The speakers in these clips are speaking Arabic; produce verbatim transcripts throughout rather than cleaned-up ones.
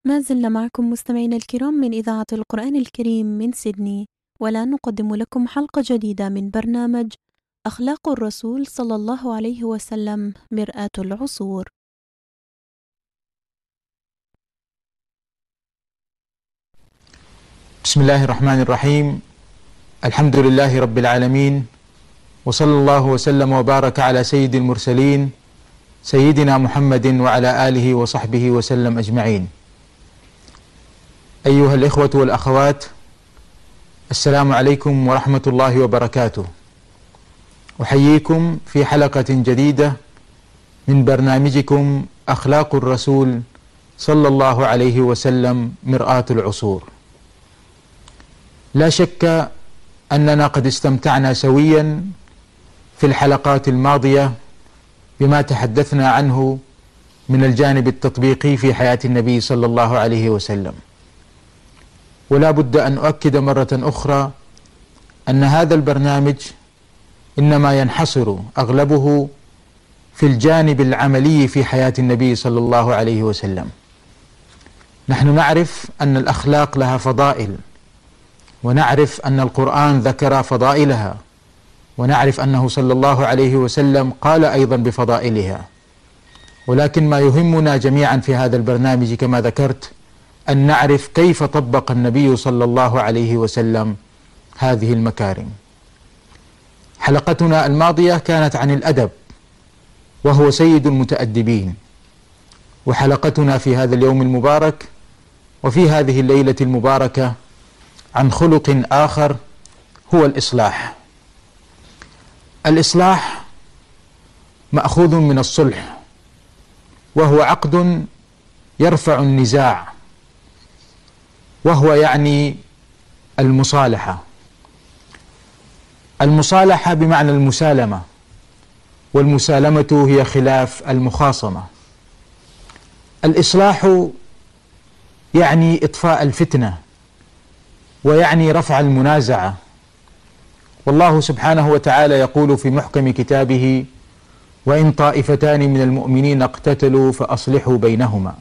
ما زلنا معكم مستمعينا الكرام من إذاعة القرآن الكريم من سيدني، والآن نقدم لكم حلقة جديدة من برنامج أخلاق الرسول صلى الله عليه وسلم مرآة العصور. بسم الله الرحمن الرحيم. الحمد لله رب العالمين، وصلى الله وسلم وبارك على سيد المرسلين سيدنا محمد وعلى آله وصحبه وسلم أجمعين. أيها الإخوة والأخوات، السلام عليكم ورحمة الله وبركاته. أحييكم في حلقة جديدة من برنامجكم أخلاق الرسول صلى الله عليه وسلم مرآة العصور. لا شك أننا قد استمتعنا سويا في الحلقات الماضية بما تحدثنا عنه من الجانب التطبيقي في حياة النبي صلى الله عليه وسلم، ولا بد أن أؤكد مرة أخرى أن هذا البرنامج إنما ينحصر أغلبه في الجانب العملي في حياة النبي صلى الله عليه وسلم. نحن نعرف أن الأخلاق لها فضائل، ونعرف أن القرآن ذكر فضائلها، ونعرف أنه صلى الله عليه وسلم قال أيضا بفضائلها، ولكن ما يهمنا جميعا في هذا البرنامج كما ذكرت أن نعرف كيف طبق النبي صلى الله عليه وسلم هذه المكارم. حلقتنا الماضية كانت عن الأدب، وهو سيد المتأدبين، وحلقتنا في هذا اليوم المبارك وفي هذه الليلة المباركة عن خلق آخر هو الإصلاح. الإصلاح مأخوذ من الصلح، وهو عقد يرفع النزاع، وهو يعني المصالحة. المصالحة بمعنى المسالمة، والمسالمة هي خلاف المخاصمة. الإصلاح يعني إطفاء الفتنة، ويعني رفع المنازعة. والله سبحانه وتعالى يقول في محكم كتابه: وإن طائفتان من المؤمنين اقتتلوا فأصلحوا بينهما.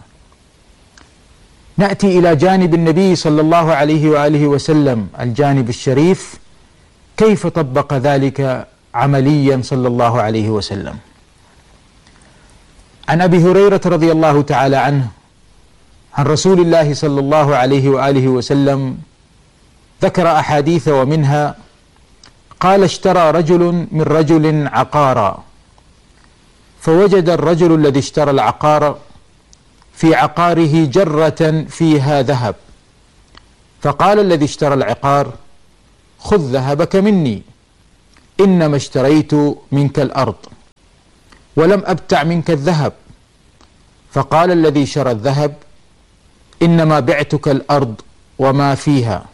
نأتي إلى جانب النبي صلى الله عليه وآله وسلم، الجانب الشريف، كيف طبق ذلك عمليا صلى الله عليه وسلم. عن أبي هريرة رضي الله تعالى عنه عن رسول الله صلى الله عليه وآله وسلم ذكر أحاديث، ومنها قال: اشترى رجل من رجل عقارا، فوجد الرجل الذي اشترى العقار في عقاره جرة فيها ذهب، فقال الذي اشترى العقار: خذ ذهبك مني، إنما اشتريت منك الأرض ولم أبتع منك الذهب. فقال الذي شرى الذهب: إنما بعتك الأرض وما فيها.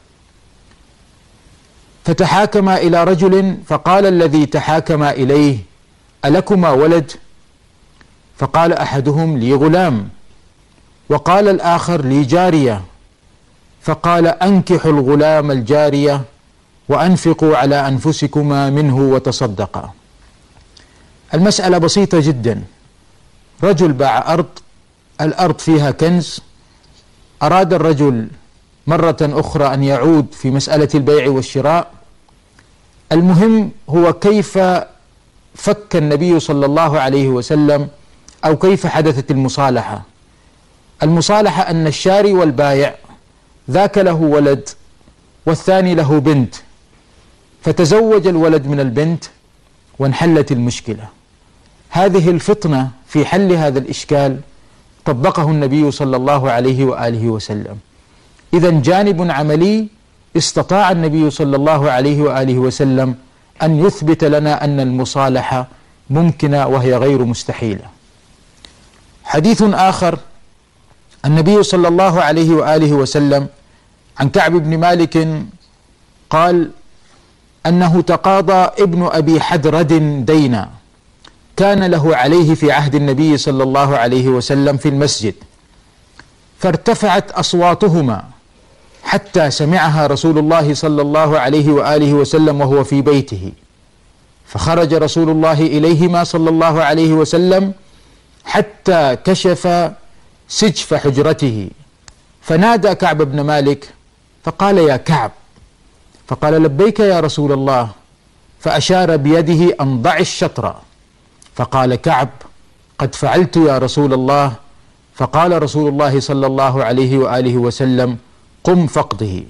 فتحاكما إلى رجل، فقال الذي تحاكما إليه: ألكما ولد؟ فقال أحدهم: لي غلام. وقال الآخر: لي جارية. فقال: أنكحوا الغلام الجارية وأنفقوا على أنفسكما منه وتصدقا. المسألة بسيطة جدا. رجل باع أرض، الأرض فيها كنز، أراد الرجل مرة أخرى أن يعود في مسألة البيع والشراء. المهم هو كيف فك النبي صلى الله عليه وسلم، أو كيف حدثت المصالحة. المصالحة أن الشاري والبايع ذاك له ولد والثاني له بنت، فتزوج الولد من البنت وانحلت المشكلة. هذه الفطنة في حل هذا الإشكال طبقه النبي صلى الله عليه وآله وسلم. إذن جانب عملي استطاع النبي صلى الله عليه وآله وسلم أن يثبت لنا أن المصالحة ممكنة وهي غير مستحيلة. حديث آخر، النبي صلى الله عليه وآله وسلم عن كعب بن مالك قال أنه تقاضى ابن أبي حدرد دينا كان له عليه في عهد النبي صلى الله عليه وسلم في المسجد، فارتفعت أصواتهما حتى سمعها رسول الله صلى الله عليه وآله وسلم وهو في بيته، فخرج رسول الله إليهما صلى الله عليه وسلم حتى كشف سجف حجرته فنادى كعب بن مالك فقال يا كعب، فقال لبيك يا رسول الله، فأشار بيده أن ضع الشطر، فقال كعب قد فعلت يا رسول الله، فقال رسول الله صلى الله عليه وآله وسلم قم فاقضه.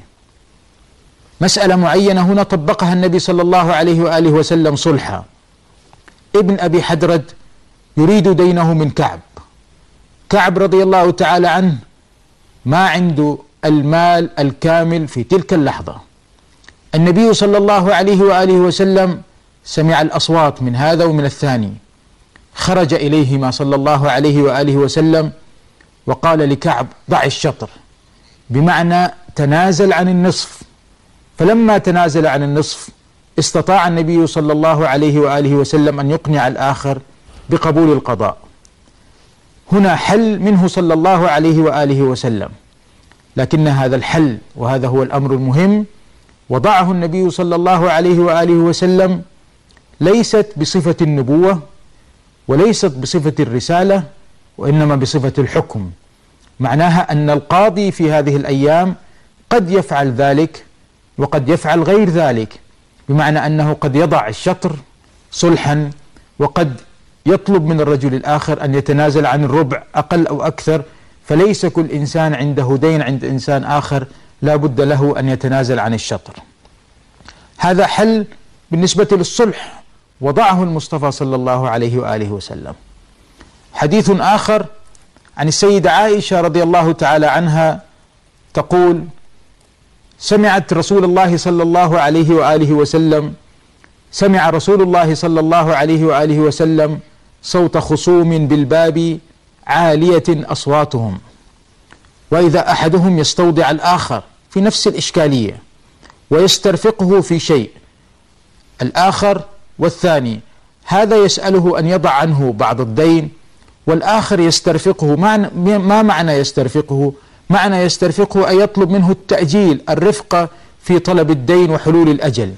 مسألة معينة هنا طبقها النبي صلى الله عليه وآله وسلم صلحا. ابن أبي حدرد يريد دينه من كعب، كعب رضي الله تعالى عنه ما عنده المال الكامل في تلك اللحظة. النبي صلى الله عليه وآله وسلم سمع الأصوات من هذا ومن الثاني، خرج إليهما صلى الله عليه وآله وسلم وقال لكعب ضع الشطر، بمعنى تنازل عن النصف. فلما تنازل عن النصف استطاع النبي صلى الله عليه وآله وسلم أن يقنع الآخر بقبول القضاء. هنا حل منه صلى الله عليه وآله وسلم، لكن هذا الحل وهذا هو الأمر المهم وضعه النبي صلى الله عليه وآله وسلم ليست بصفة النبوة وليست بصفة الرسالة، وإنما بصفة الحكم. معناها أن القاضي في هذه الأيام قد يفعل ذلك وقد يفعل غير ذلك، بمعنى أنه قد يضع الشطر صلحا، وقد يطلب من الرجل الآخر أن يتنازل عن الربع أقل أو أكثر. فليس كل إنسان عنده دين عند إنسان آخر لا بد له أن يتنازل عن الشطر. هذا حل بالنسبة للصلح وضعه المصطفى صلى الله عليه وآله وسلم. حديث آخر عن السيدة عائشة رضي الله تعالى عنها تقول: سمعت رسول الله صلى الله عليه وآله وسلم سمع رسول الله صلى الله عليه وآله وسلم صوت خصوم بالباب عالية أصواتهم، وإذا أحدهم يستودع الآخر في نفس الإشكالية ويسترفقه في شيء، الآخر والثاني، هذا يسأله أن يضع عنه بعض الدين والآخر يسترفقه. ما معنى يسترفقه؟ معنى يسترفقه أن يطلب منه التأجيل، الرفقة في طلب الدين وحلول الأجل.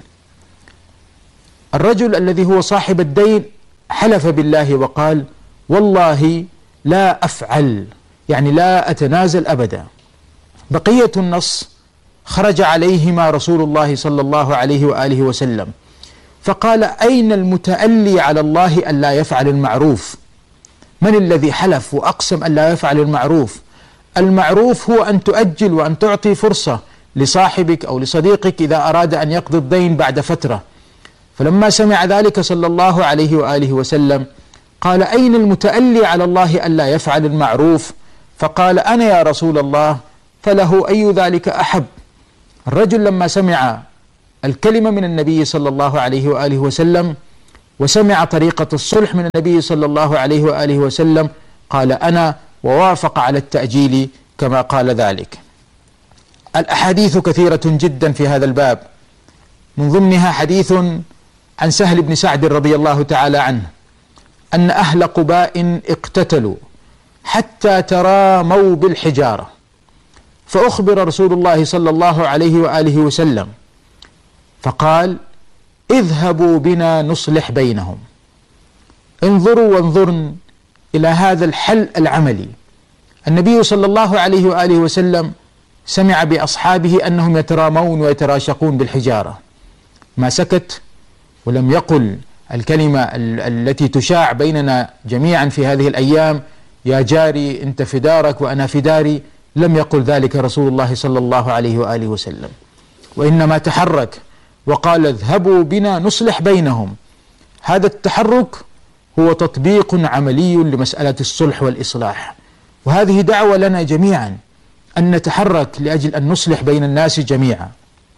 الرجل الذي هو صاحب الدين حلف بالله وقال: والله لا أفعل، يعني لا أتنازل أبدا. بقية النص خرج عليهما رسول الله صلى الله عليه وآله وسلم فقال: أين المتألي على الله أن لا يفعل المعروف؟ من الذي حلف وأقسم أن لا يفعل المعروف؟ المعروف هو أن تؤجل وأن تعطي فرصة لصاحبك أو لصديقك إذا أراد أن يقضي الدين بعد فترة. فلما سمع ذلك صلى الله عليه وآله وسلم قال: أين المتألي على الله أن لا يفعل المعروف؟ فقال: أنا يا رسول الله. فله أي ذلك أحب. الرجل لما سمع الكلمة من النبي صلى الله عليه وآله وسلم وسمع طريقة الصلح من النبي صلى الله عليه وآله وسلم قال: أنا، ووافق على التأجيل كما قال ذلك. الأحاديث كثيرة جدا في هذا الباب، من ضمنها حديث عن سهل بن سعد رضي الله تعالى عنه أن أهل قباء اقتتلوا حتى تراموا بالحجارة، فأخبر رسول الله صلى الله عليه وآله وسلم فقال: اذهبوا بنا نصلح بينهم. انظروا وانظرن إلى هذا الحل العملي. النبي صلى الله عليه وآله وسلم سمع بأصحابه أنهم يترامون ويتراشقون بالحجارة، ما سكت ولم يقل الكلمة التي تشاع بيننا جميعا في هذه الأيام: يا جاري أنت في دارك وأنا في داري. لم يقل ذلك رسول الله صلى الله عليه وآله وسلم، وإنما تحرك وقال: اذهبوا بنا نصلح بينهم. هذا التحرك هو تطبيق عملي لمسألة الصلح والإصلاح، وهذه دعوة لنا جميعا أن نتحرك لأجل أن نصلح بين الناس جميعا.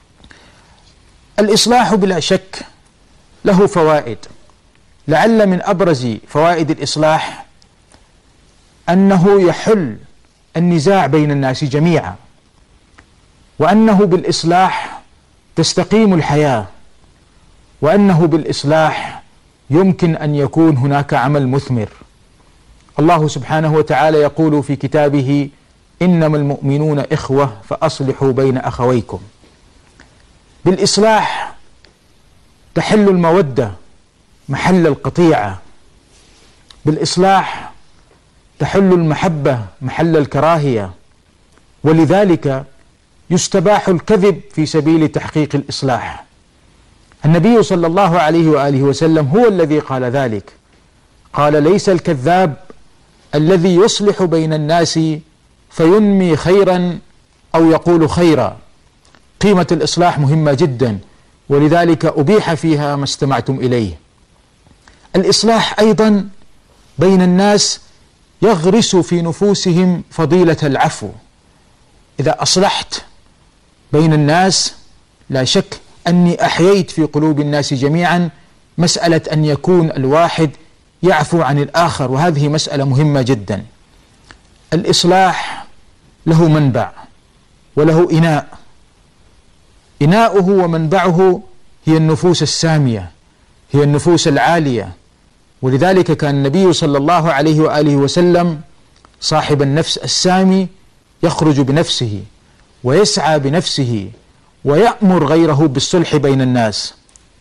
الإصلاح بلا شك له فوائد، لعل من أبرز فوائد الإصلاح أنه يحل النزاع بين الناس جميعا، وأنه بالإصلاح تستقيم الحياة، وأنه بالإصلاح يمكن أن يكون هناك عمل مثمر. الله سبحانه وتعالى يقول في كتابه: إنما المؤمنون إخوة فأصلحوا بين أخويكم. بالإصلاح تحل المودة محل القطيعة، بالإصلاح تحل المحبة محل الكراهية، ولذلك يستباح الكذب في سبيل تحقيق الإصلاح. النبي صلى الله عليه وآله وسلم هو الذي قال ذلك، قال: ليس الكذاب الذي يصلح بين الناس فينمي خيرا أو يقول خيرا. قيمة الإصلاح مهمة جدا، ولذلك أبيح فيها ما استمعتم إليه. الإصلاح أيضا بين الناس يغرس في نفوسهم فضيلة العفو. إذا أصلحت بين الناس لا شك أني أحييت في قلوب الناس جميعا مسألة أن يكون الواحد يعفو عن الآخر، وهذه مسألة مهمة جدا. الإصلاح له منبع وله إناء، إناؤه ومنبعه هي النفوس السامية، هي النفوس العالية. ولذلك كان النبي صلى الله عليه وآله وسلم صاحب النفس السامي يخرج بنفسه ويسعى بنفسه ويأمر غيره بالصلح بين الناس.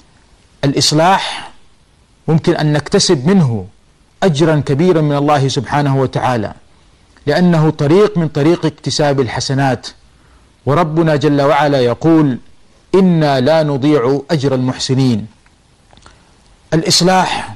الإصلاح ممكن أن نكتسب منه أجرا كبيرا من الله سبحانه وتعالى، لأنه طريق من طريق اكتساب الحسنات، وربنا جل وعلا يقول: إنا لا نضيع أجر المحسنين. الإصلاح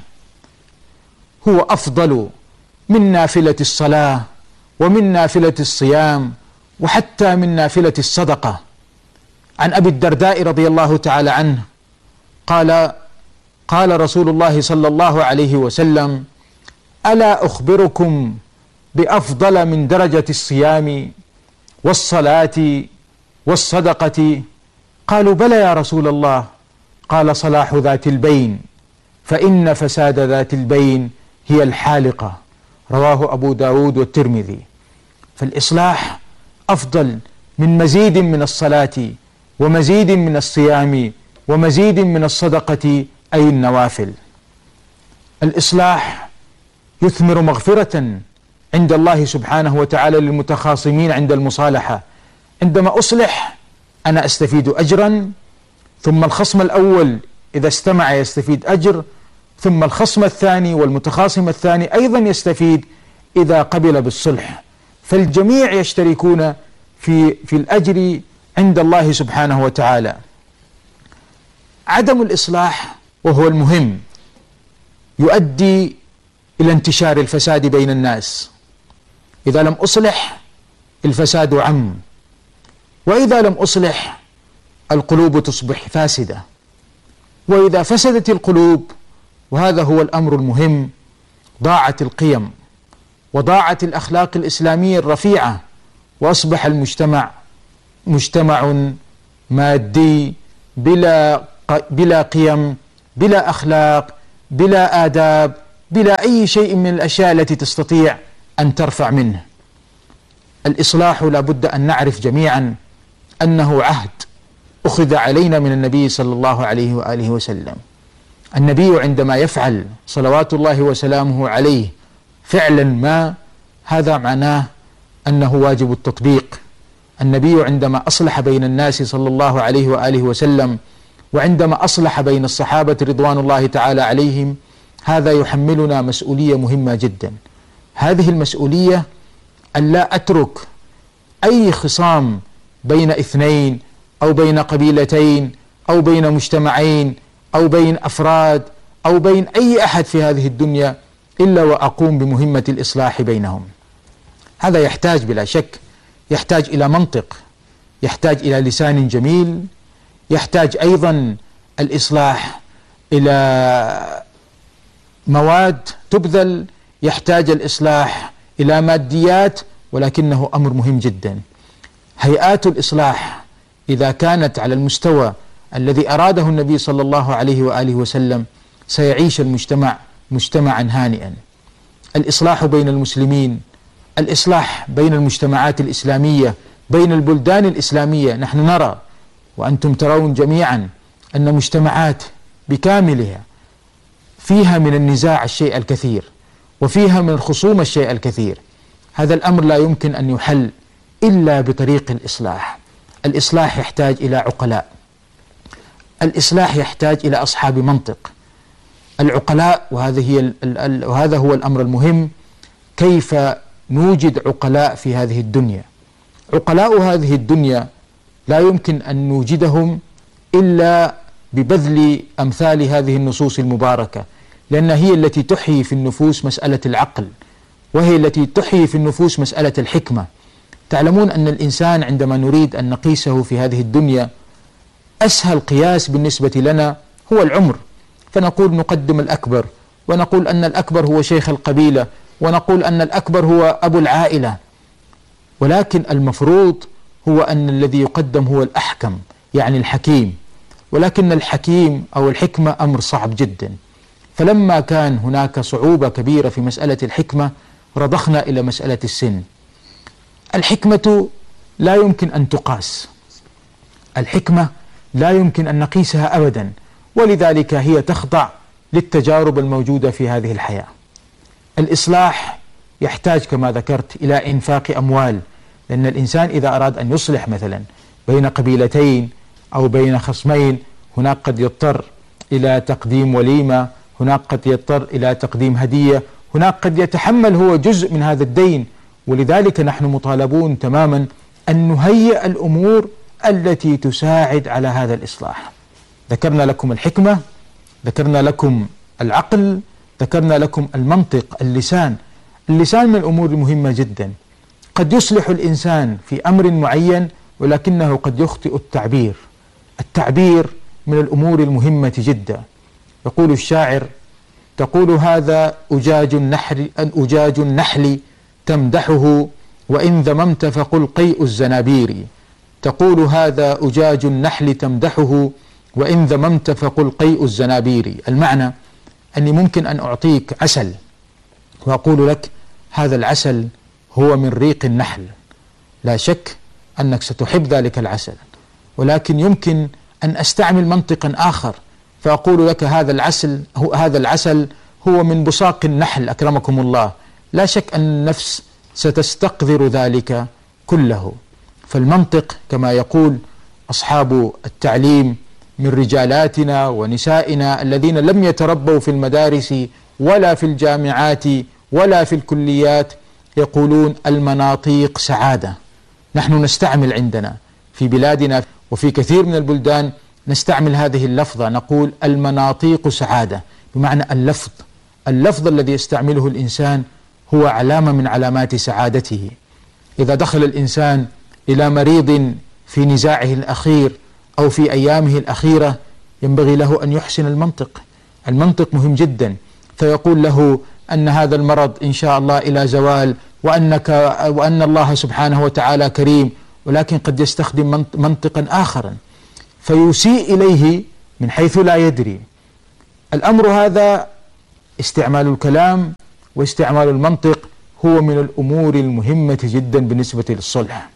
هو أفضل من نافلة الصلاة ومن نافلة الصيام وحتى من نافلة الصدقة. عن أبي الدرداء رضي الله تعالى عنه قال: قال رسول الله صلى الله عليه وسلم: ألا أخبركم بأفضل من درجة الصيام والصلاة والصدقة؟ قالوا: بلى يا رسول الله. قال: صلاح ذات البين، فإن فساد ذات البين هي الحالقة. رواه أبو داود والترمذي. فالإصلاح أفضل من مزيد من الصلاة ومزيد من الصيام ومزيد من الصدقة، أي النوافل. الإصلاح يثمر مغفرة عند الله سبحانه وتعالى للمتخاصمين عند المصالحة. عندما أصلح أنا أستفيد أجرا، ثم الخصم الأول إذا استمع يستفيد أجر، ثم الخصم الثاني والمتخاصم الثاني أيضا يستفيد إذا قبل بالصلح، فالجميع يشتركون في في الأجر عند الله سبحانه وتعالى. عدم الإصلاح وهو المهم يؤدي إلى انتشار الفساد بين الناس. إذا لم أصلح الفساد عم، وإذا لم أصلح القلوب تصبح فاسدة، وإذا فسدت القلوب، وهذا هو الأمر المهم، ضاعت القيم وضاعت الأخلاق الإسلامية الرفيعة، وأصبح المجتمع مجتمع مادي بلا بلا قيم، بلا أخلاق، بلا آداب، بلا أي شيء من الأشياء التي تستطيع أن ترفع منه. الإصلاح لا بد أن نعرف جميعا أنه عهد أخذ علينا من النبي صلى الله عليه وآله وسلم. النبي عندما يفعل صلوات الله وسلامه عليه فعلا ما، هذا معناه أنه واجب التطبيق. النبي عندما أصلح بين الناس صلى الله عليه وآله وسلم، وعندما أصلح بين الصحابة رضوان الله تعالى عليهم، هذا يحملنا مسؤولية مهمة جدا. هذه المسؤولية أن لا أترك أي خصام بين اثنين أو بين قبيلتين أو بين مجتمعين أو بين أفراد أو بين أي أحد في هذه الدنيا إلا وأقوم بمهمة الإصلاح بينهم. هذا يحتاج بلا شك، يحتاج إلى منطق، يحتاج إلى لسان جميل، يحتاج أيضا الإصلاح إلى مواد تبذل، يحتاج الإصلاح إلى ماديات، ولكنه أمر مهم جدا. هيئات الإصلاح إذا كانت على المستوى الذي أراده النبي صلى الله عليه وآله وسلم سيعيش المجتمع مجتمعا هانئا. الإصلاح بين المسلمين، الإصلاح بين المجتمعات الإسلامية، بين البلدان الإسلامية. نحن نرى وأنتم ترون جميعا أن مجتمعات بكاملها فيها من النزاع الشيء الكثير، وفيها من الخصوم الشيء الكثير. هذا الأمر لا يمكن أن يحل إلا بطريق الإصلاح. الإصلاح يحتاج إلى عقلاء، الإصلاح يحتاج إلى أصحاب منطق. العقلاء، وهذه هي وهذا هو الأمر المهم، كيف نوجد عقلاء في هذه الدنيا؟ عقلاء هذه الدنيا لا يمكن أن نوجدهم إلا ببذل أمثال هذه النصوص المباركة، لأن هي التي تحيي في النفوس مسألة العقل، وهي التي تحيي في النفوس مسألة الحكمة. تعلمون أن الإنسان عندما نريد أن نقيسه في هذه الدنيا أسهل قياس بالنسبة لنا هو العمر، فنقول نقدم الأكبر، ونقول أن الأكبر هو شيخ القبيلة، ونقول أن الأكبر هو أبو العائلة، ولكن المفروض هو أن الذي يقدم هو الأحكم، يعني الحكيم. ولكن الحكيم أو الحكمة أمر صعب جدا، فلما كان هناك صعوبة كبيرة في مسألة الحكمة رضخنا إلى مسألة السن. الحكمة لا يمكن أن تقاس، الحكمة لا يمكن أن نقيسها أبدا، ولذلك هي تخضع للتجارب الموجودة في هذه الحياة. الإصلاح يحتاج كما ذكرت إلى إنفاق أموال، لأن الإنسان إذا أراد أن يصلح مثلا بين قبيلتين أو بين خصمين، هناك قد يضطر إلى تقديم وليمة، هناك قد يضطر إلى تقديم هدية، هناك قد يتحمل هو جزء من هذا الدين. ولذلك نحن مطالبون تماما أن نهيئ الأمور التي تساعد على هذا الإصلاح. ذكرنا لكم الحكمة، ذكرنا لكم العقل، ذكرنا لكم المنطق، اللسان. اللسان من الأمور المهمة جدا. قد يصلح الإنسان في أمر معين ولكنه قد يخطئ التعبير. التعبير من الأمور المهمة جدا. يقول الشاعر: تقول هذا أجاج النحل, أجاج النحل تمدحه وإن ذممت فقل قيء الزنابير. تقول هذا أجاج النحل تمدحه وإن ذممت فقل قيء الزنابير. المعنى أني ممكن أن أعطيك عسل وأقول لك هذا العسل هو من ريق النحل، لا شك أنك ستحب ذلك العسل، ولكن يمكن أن أستعمل منطقا آخر فأقول لك هذا العسل هو هذا العسل هو من بصاق النحل أكرمكم الله. لا شك أن النفس ستستقذر ذلك كله. فالمنطق كما يقول أصحاب التعليم من رجالاتنا ونسائنا الذين لم يتربوا في المدارس ولا في الجامعات ولا في الكليات، يقولون المناطيق سعادة. نحن نستعمل عندنا في بلادنا وفي كثير من البلدان نستعمل هذه اللفظة، نقول المناطيق سعادة، بمعنى اللفظ اللفظ الذي يستعمله الإنسان هو علامة من علامات سعادته. إذا دخل الإنسان إلى مريض في نزاعه الأخير أو في أيامه الأخيرة ينبغي له أن يحسن المنطق. المنطق مهم جدا، فيقول له أن هذا المرض إن شاء الله إلى زوال، وأنك وأن الله سبحانه وتعالى كريم، ولكن قد يستخدم منطقا آخرا فيسيء إليه من حيث لا يدري. الأمر هذا استعمال الكلام واستعمال المنطق هو من الأمور المهمة جدا بالنسبة للصلح.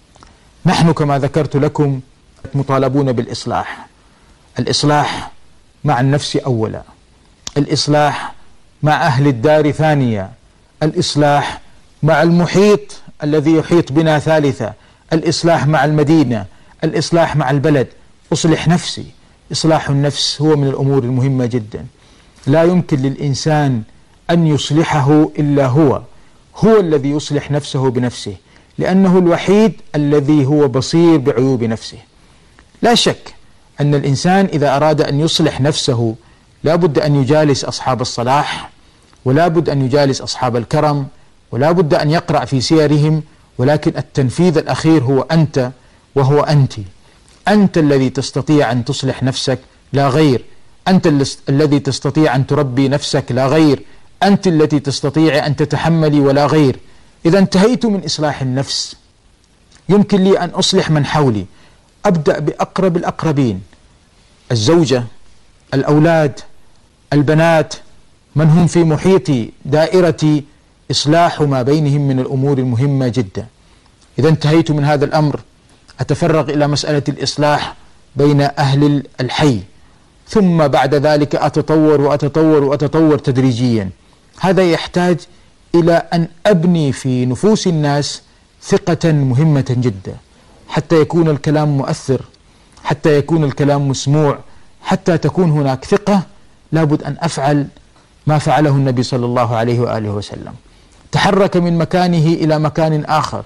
نحن كما ذكرت لكم مطالبون بالإصلاح. الإصلاح مع النفس أولا، الإصلاح مع أهل الدار ثانيا، الإصلاح مع المحيط الذي يحيط بنا ثالثا، الإصلاح مع المدينة، الإصلاح مع البلد. أصلح نفسي. إصلاح النفس هو من الأمور المهمة جدا. لا يمكن للإنسان أن يصلحه إلا هو هو الذي يصلح نفسه بنفسه، لأنه الوحيد الذي هو بصير بعيوب نفسه. لا شك أن الإنسان إذا أراد أن يصلح نفسه لا بد أن يجالس أصحاب الصلاح، ولا بد أن يجالس أصحاب الكرم، ولا بد أن يقرأ في سيرهم، ولكن التنفيذ الأخير هو أنت وهو أنت. أنت الذي تستطيع أن تصلح نفسك لا غير، أنت الذي تستطيع أن تربي نفسك لا غير، أنت التي تستطيع أن تتحملي ولا غير. إذا انتهيت من إصلاح النفس يمكن لي أن أصلح من حولي. أبدأ بأقرب الأقربين، الزوجة، الأولاد، البنات، من هم في محيطي دائرتي. إصلاح ما بينهم من الأمور المهمة جدا. إذا انتهيت من هذا الأمر أتفرغ إلى مسألة الإصلاح بين أهل الحي، ثم بعد ذلك أتطور وأتطور وأتطور تدريجيا. هذا يحتاج إلى أن أبني في نفوس الناس ثقة مهمة جدا، حتى يكون الكلام مؤثر، حتى يكون الكلام مسموع، حتى تكون هناك ثقة. لابد أن أفعل ما فعله النبي صلى الله عليه وآله وسلم. تحرك من مكانه إلى مكان آخر،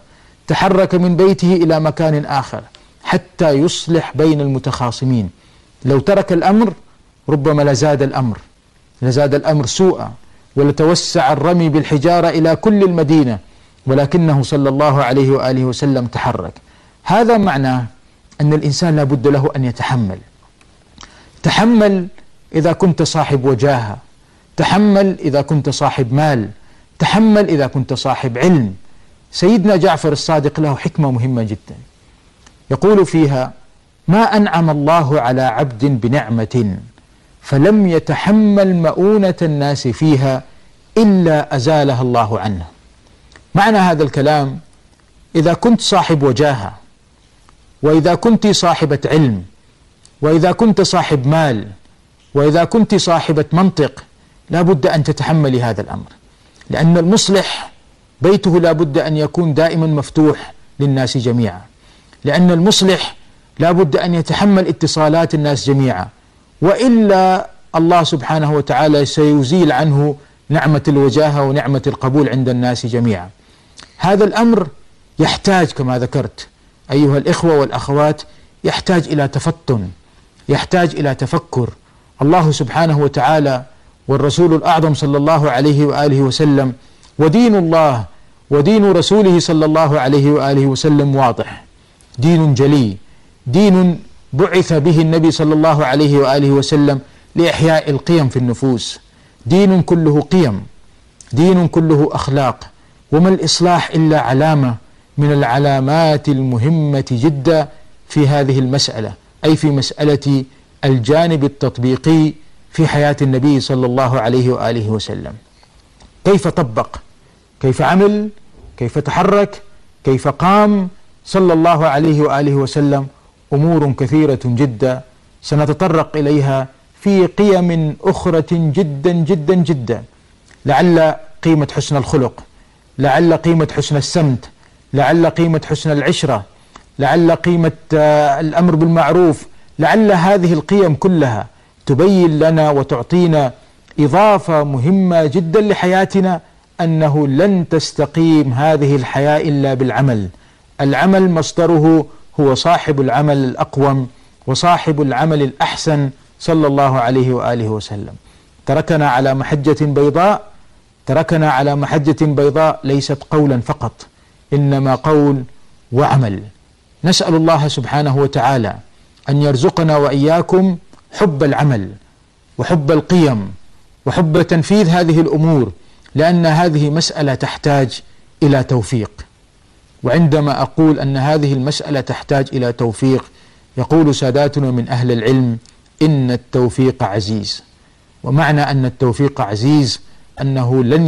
تحرك من بيته إلى مكان آخر حتى يصلح بين المتخاصمين. لو ترك الأمر ربما لزاد الأمر لزاد الأمر سوءا، ولتوسع الرمي بالحجارة إلى كل المدينة، ولكنه صلى الله عليه وآله وسلم تحرك. هذا معناه أن الإنسان لا بد له أن يتحمل. تحمل إذا كنت صاحب وجاهة، تحمل إذا كنت صاحب مال، تحمل إذا كنت صاحب علم. سيدنا جعفر الصادق له حكمة مهمة جدا، يقول فيها: ما أنعم الله على عبد بنعمة فلم يتحمل مؤونة الناس فيها إلا أزالها الله عنه. معنى هذا الكلام: إذا كنت صاحب وجاهة، وإذا كنت صاحبة علم، وإذا كنت صاحب مال، وإذا كنت صاحبة منطق، لا بد أن تتحملي هذا الأمر، لأن المصلح بيته لا بد أن يكون دائما مفتوح للناس جميعا، لأن المصلح لا بد أن يتحمل اتصالات الناس جميعا، وإلا الله سبحانه وتعالى سيزيل عنه نعمة الوجاهة ونعمة القبول عند الناس جميعا. هذا الأمر يحتاج كما ذكرت أيها الإخوة والأخوات، يحتاج إلى تفطن، يحتاج إلى تفكر. الله سبحانه وتعالى والرسول الأعظم صلى الله عليه وآله وسلم ودين الله ودين رسوله صلى الله عليه وآله وسلم واضح، دين جلي، دين بعث به النبي صلى الله عليه وآله وسلم لإحياء القيم في النفوس، دين كله قيم، دين كله أخلاق. وما الإصلاح إلا علامة من العلامات المهمة جدا في هذه المسألة، أي في مسألة الجانب التطبيقي في حياة النبي صلى الله عليه وآله وسلم. كيف طبق، كيف عمل، كيف تحرك، كيف قام صلى الله عليه وآله وسلم، أمور كثيرة جدا سنتطرق إليها في قيم أخرى جدا جدا جدا، لعل قيمة حسن الخلق، لعل قيمة حسن السمت، لعل قيمة حسن العشرة، لعل قيمة الأمر بالمعروف، لعل هذه القيم كلها تبين لنا وتعطينا إضافة مهمة جدا لحياتنا، أنه لن تستقيم هذه الحياة إلا بالعمل. العمل مصدره هو صاحب العمل الأقوم وصاحب العمل الأحسن صلى الله عليه وآله وسلم. تركنا على محجة بيضاء، تركنا على محجة بيضاء ليست قولا فقط، إنما قول وعمل. نسأل الله سبحانه وتعالى أن يرزقنا وإياكم حب العمل وحب القيم وحب تنفيذ هذه الأمور، لأن هذه مسألة تحتاج إلى توفيق. وعندما أقول أن هذه المسألة تحتاج إلى توفيق، يقول ساداتنا من أهل العلم: إن التوفيق عزيز. ومعنى أن التوفيق عزيز أنه لن